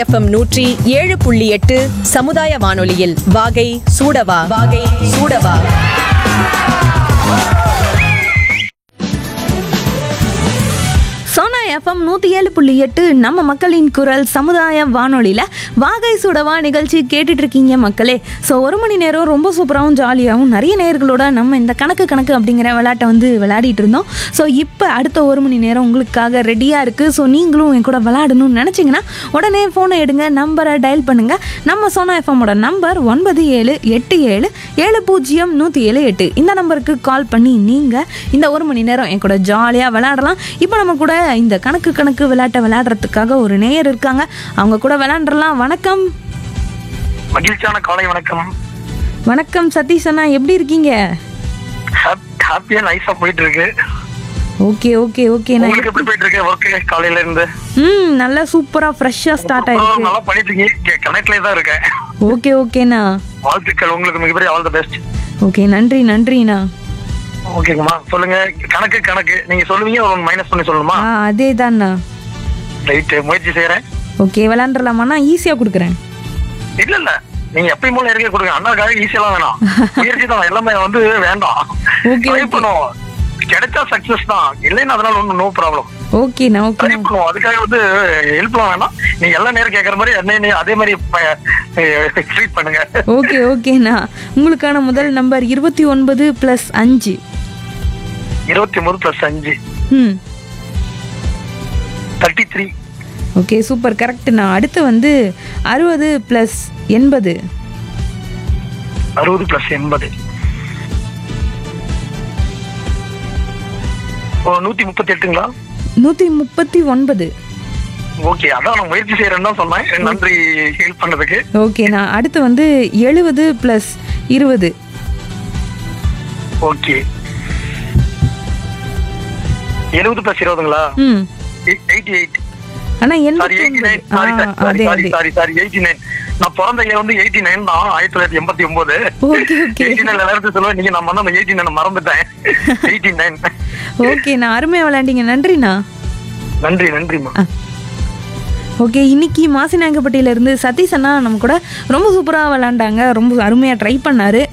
FM 107.8 சமுதாய வானொலியில் வாகை சூடவா. சோனா எஃப்எம் 107.8 நம்ம மக்களின் குரல் சமுதாய வானொலியில் வாகை சுடவா நிகழ்ச்சி கேட்டுட்டு இருக்கீங்க மக்களே. ஸோ 1 மணி நேரம் ரொம்ப சூப்பராகவும் ஜாலியாகவும் நிறைய நேயர்களோட நம்ம இந்த கணக்கு அப்படிங்கிற விளையாட்டை விளையாடிட்டு இருந்தோம். ஸோ இப்போ அடுத்த 1 மணி நேரம் உங்களுக்காக ரெடியாக இருக்குது. ஸோ நீங்களும் என் கூட விளையாடணும்னு நினச்சிங்கன்னா உடனே ஃபோனை எடுங்க, நம்பரை டயல் பண்ணுங்கள். நம்ம சோனா எஃப்எம்மோட நம்பர் 9787700178. இந்த நம்பருக்கு கால் பண்ணி நீங்கள் இந்த 1 மணி நேரம் என் கூட ஜாலியாக விளையாடலாம். இப்போ நம்ம கூட இந்த கணக்கு விளையாட்டை விளையாடுறதுக்காக ஒரு நேயர் இருக்காங்க. அவங்க கூட விளையாண்டுறலாம். வணக்கம். மகிழ்ச்சியான காலை வணக்கம். வணக்கம் சதீஷ் அண்ணா, எப்படி இருக்கீங்க? ஹாப்பியா நைஸா போயிட்டு இருக்கு. ஓகே உங்களுக்கு எப்படி போயிட்டு இருக்கு வர்க் காலையில இருந்து? நல்லா சூப்பரா ஃப்ரெஷ்ஷா ஸ்டார்ட் ஆயிருக்கு. நல்லா பண்ணிட்டு இருக்கீங்க. கனெக்ட்லயே தான் இருக்கேன். ஓகேண்ணா. வாழ்த்துக்கள், உங்களுக்கு மிகப்பெரிய ஆல் தி பெஸ்ட். ஓகே, நன்றிண்ணா. ஓகேங்கம்மா, சொல்லுங்க. கணக்கு நீங்க சொல்லுவீங்க, ஒரு மைனஸ் பண்ணி சொல்லணுமா? அதேதான்ண்ணா. ரைட், முயற்சி செய்யறேன். ஓகே, விளையாண்டுலாமாண்ணா? ஈஸியா கொடுக்குறேன். இல்ல நீங்க எப்பயும் போல இருக்க கொடுங்க. அண்ணாக்காக ஈஸியெல்லாம் வேணாம், முயற்சி தான். எல்லாமே வேண்டாம். ட்ரை பண்ணுவோம். கிடைச்சா சக்சஸ் தான், இல்லைன்னா அதனால ஒன்றும் நோ ப்ராப்ளம். ஓகேண்ணா. ட்ரை பண்ணுவோம். அதுக்காக ஹெல்ப்லாம் வேணாம். நீங்க எல்லா நேரம் கேட்கற மாதிரி என்ன அதே மாதிரி ட்ரீட் பண்ணுங்க. ஓகேண்ணா. உங்களுக்கான முதல் நம்பர் 29 + 5. 29 + 5 33. Okay, super, கரெக்ட்ண்ணா. அடுத்து 60 + 80. 60 + 80 138ங்களா? 139. ஓகே, அதான் நான் முயற்சி செய்யறேன்னு தான் சொன்னேன். நன்றி ஹெல்ப் பண்ணதுக்கு. ஓகேண்ணா. அடுத்து 70 + 20. ஓகே, 70 + 20ங்களா? 88. அண்ணா 89. நான் பிறந்த இயர் 89 தான், 1989. 89 எல்லாரும் சொல்லுவேன். நீங்க நான் 89 மறந்துட்டேன். 89. ஓகேண்ணா, அருமையா விளையாண்டீங்க. நன்றிண்ணா. நன்றிம்மா. ஓகே, இன்னைக்கு மாசிநாயக்கப்பட்டியில இருந்து சதீஷ் அண்ணா நம்ம கூட ரொம்ப சூப்பரா விளையாண்டாங்க. ரொம்ப அருமையா ட்ரை பண்ணாரு.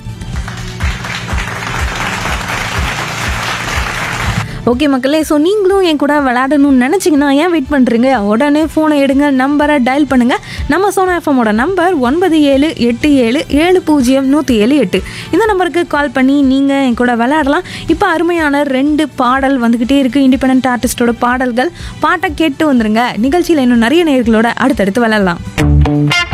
ஓகே மக்களே, ஸோ நீங்களும் என் கூட விளையாடணும்னு நினச்சிங்கன்னா ஏன் வெயிட் பண்ணுறீங்க? உடனே ஃபோனை எடுங்க, நம்பரை டயல் பண்ணுங்கள். நம்ம சோனா எஃப்எம்மோட நம்பர் 9787700178. இந்த நம்பருக்கு கால் பண்ணி நீங்கள் என் கூட விளையாடலாம். இப்போ அருமையான 2 பாடல் வந்துக்கிட்டே இருக்குது. இண்டிபெண்டன்ட் ஆர்டிஸ்டோட பாடல்கள். பாட்டை கேட்டு வந்துருங்க. நிகழ்ச்சியில் இன்னும் நிறைய நேயர்களோட அடுத்தடுத்து விளையாடலாம்.